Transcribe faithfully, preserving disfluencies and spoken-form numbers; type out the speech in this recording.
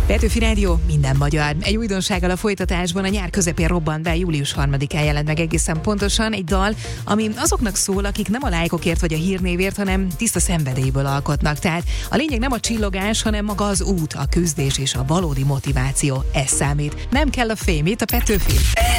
Petőfi Rádió, minden magyar. Egy újdonsággal a folytatásban a nyár közepén robbant be, július harmadikán jelent meg egészen pontosan egy dal, ami azoknak szól, akik nem a lájkokért vagy a hírnévért, hanem tiszta szenvedélyből alkotnak. Tehát a lényeg nem a csillogás, hanem maga az út, a küzdés és a valódi motiváció. Ez számít. Nem kell a fém, itt a Petőfi.